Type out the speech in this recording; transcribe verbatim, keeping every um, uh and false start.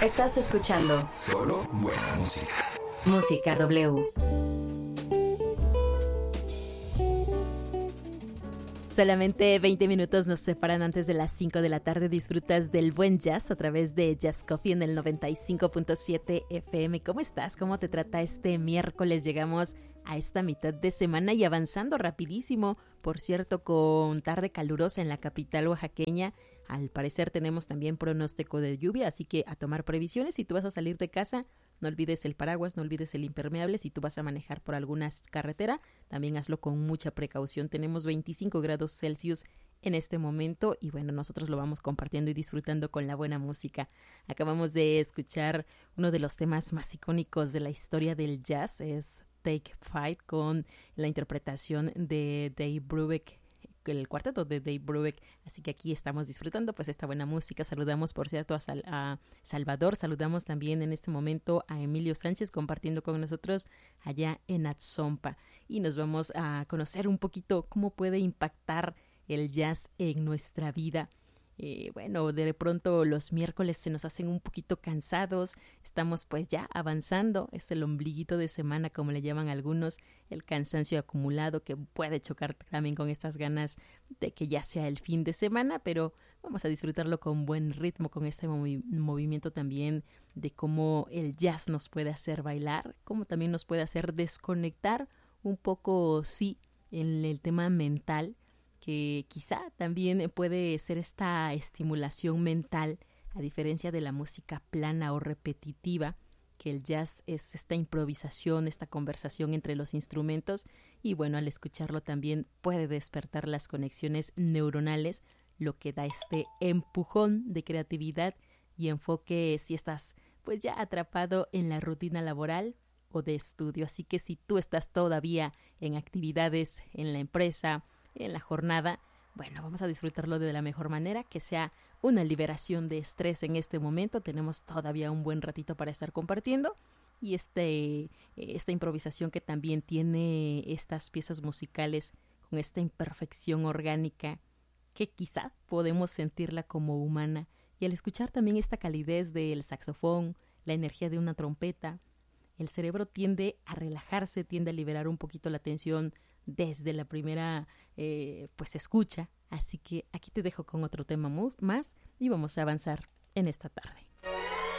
Estás escuchando Solo buena música. Música W. Solamente veinte minutos nos separan antes de las cinco de la tarde. Disfrutas del buen jazz a través de Jazz Coffee en el noventa y cinco punto siete F M. ¿Cómo estás? ¿Cómo te trata este miércoles? Llegamos a esta mitad de semana y avanzando rapidísimo. Por cierto, con tarde calurosa en la capital oaxaqueña. Al parecer tenemos también pronóstico de lluvia, así que a tomar previsiones. Si tú vas a salir de casa, no olvides el paraguas, no olvides el impermeable. Si tú vas a manejar por alguna carretera, también hazlo con mucha precaución. Tenemos veinticinco grados Celsius en este momento y bueno, nosotros lo vamos compartiendo y disfrutando con la buena música. Acabamos de escuchar uno de los temas más icónicos de la historia del jazz, es Take Five, con la interpretación de Dave Brubeck, el cuarteto de Dave Brubeck. Así que aquí estamos disfrutando pues esta buena música. Saludamos por cierto a, Sal- a Salvador, saludamos también en este momento a Emilio Sánchez compartiendo con nosotros allá en Atzompa, y nos vamos a conocer un poquito cómo puede impactar el jazz en nuestra vida. Eh, bueno, de pronto los miércoles se nos hacen un poquito cansados, estamos pues ya avanzando, es el ombliguito de semana como le llaman algunos, el cansancio acumulado que puede chocar también con estas ganas de que ya sea el fin de semana, pero vamos a disfrutarlo con buen ritmo, con este movi- movimiento también de cómo el jazz nos puede hacer bailar, cómo también nos puede hacer desconectar un poco, sí, en el tema mental, que quizá también puede ser esta estimulación mental, a diferencia de la música plana o repetitiva, que el jazz es esta improvisación, esta conversación entre los instrumentos, y bueno, al escucharlo también puede despertar las conexiones neuronales, lo que da este empujón de creatividad y enfoque si estás pues ya atrapado en la rutina laboral o de estudio. Así que si tú estás todavía en actividades en la empresa, en la jornada, bueno, vamos a disfrutarlo de la mejor manera, que sea una liberación de estrés en este momento. Tenemos todavía un buen ratito para estar compartiendo, y este, esta improvisación que también tiene estas piezas musicales con esta imperfección orgánica que quizá podemos sentirla como humana, y al escuchar también esta calidez del saxofón, la energía de una trompeta, el cerebro tiende a relajarse, tiende a liberar un poquito la tensión desde la primera eh, pues escucha. Así que aquí te dejo con otro tema más y vamos a avanzar en esta tarde.